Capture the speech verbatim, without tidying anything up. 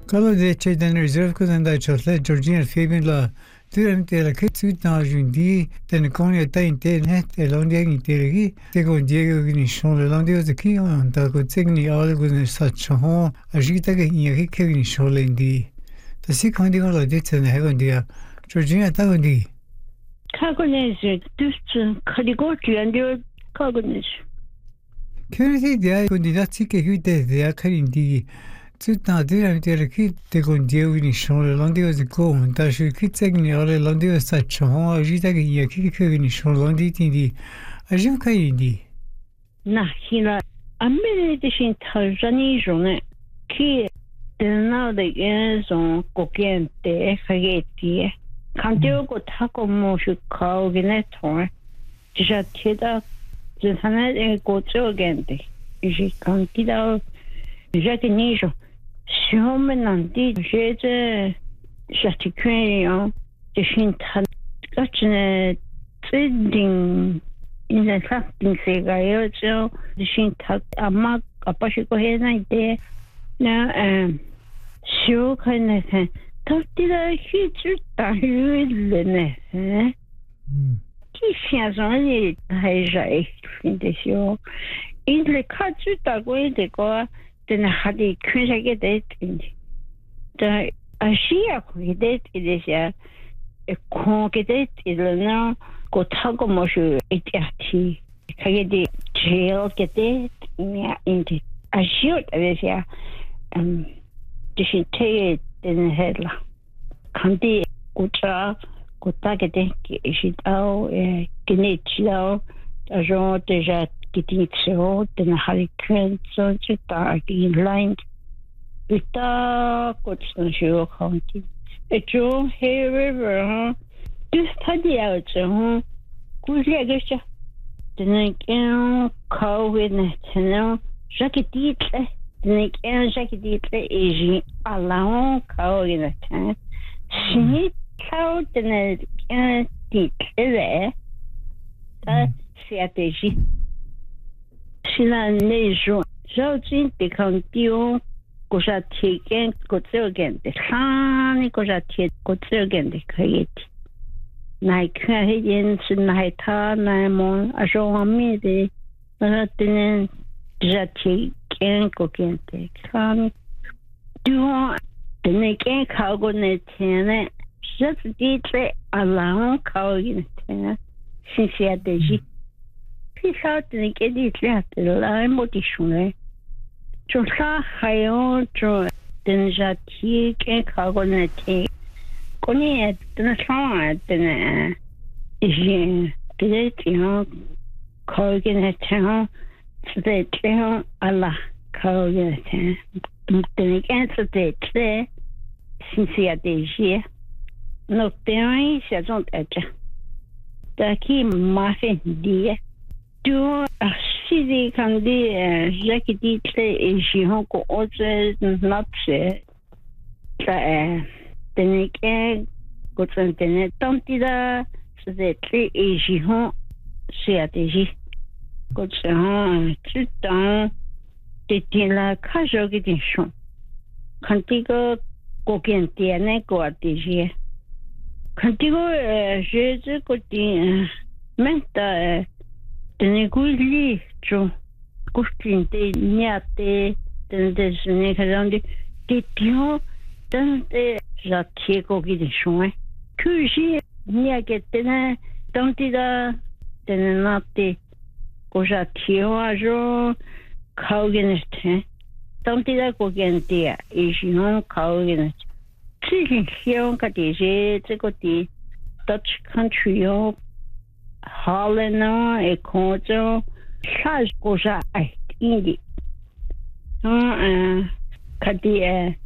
Kalau de ce den reserve ko den da chotle Georgina Fabian la Turam te la kit sut na jundi den kon ya ta internet e londia intergi te kon diego ni shon le londia de ki on ta ko tegni al go ne sa chon agita ke ni ke ni shon le ndi ta si kon di la de te ne ha dia Georgina ta kon di ka kon ne je dus kaligo tuandio ka kon ne Kennedy dia kon di dati ke hute de akarin di Tout na de la de ki te kon diego ni shon le londia de ko on ta je ki tegni al le londia sa chon agita ke ni ke ke ni shon londia ti di ajim ka di na hina amere de shin tarjani jone ki de na de son coquente khageti kanteo ko thako mo shu kao gene thon ja theda je sana e ko cho gente je kantida ja ke ni jo Siome nanti jeze jatikuen de shintan gachne tsinding in the fasting segayo so de shintan amma apashiko hena ide na um sio kana totira hitu ta hulene eh ki fiazoni haija finde sio in le katsu ta goide ko den hadi künşege det da aşia kuidet idesya kongedet idena kotago moshu etiati kagedi jail gedet ya indi aşio idesya um dishite den hedla kandi kucha kotagede ishitao genetchao ajo deja Gitizio den Hurricane so ta in line Vita Cotsnashio County. A Joe Hay River, huh? Just study out, huh? Good legacy. The Nikan cow with Netano, Jackie Deetle, the Nikan Jackie Deetle is alone cow in a tent. She cow the Nikan Deetle there. Strategy. Sina nejo jautin de kandio ko ja tiken ko tsogen de khani ko ja tie ko tsogen de kayet nai kha yin sin nai tha nai mon a jo ami de na tenen ja tiken ko kente khani du de ne ken kha go ne tene just ditre ala ka yin tene sin sia de ji Pisatni che di tratti la emozione. Ciò sa hayo ciò den jati che cagonete. Coni den sa den je direti ho cagonete ho svete ho alla cagonete. Den che svete sincia de je. No tem se sont etche. Daqui mafe die Tu asidi kandi jakiti tle ejiho ko oze napse ta tenike ko tsantene tantida se tle ejiho siateji ko tsan tutan te tila kajogi dishon kantigo ko kentiene ko ateji kantigo je ko ti menta Den gulli jo gustin de niate den de ne kadandi de tio den de ja tieko gidi shon kuji niake den tantida den nate ko ja tio ajo kaugenete tantida ko gente e jinon kaugenete Tsin hion ka de je tseko ti Dutch country yo Halena e kojo shaj koja ai indi ah kadi e